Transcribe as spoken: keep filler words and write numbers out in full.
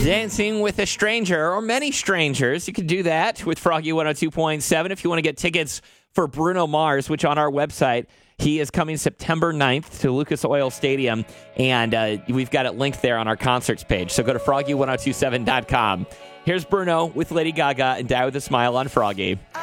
Dancing with a Stranger, or many strangers. You can do that with Froggy one oh two point seven if you want to get tickets for Bruno Mars, which on our website, he is coming September ninth to Lucas Oil Stadium, and uh, we've got it linked there on our concerts page. So go to froggy ten twenty-seven dot com. Here's Bruno with Lady Gaga and Die With a Smile on Froggy.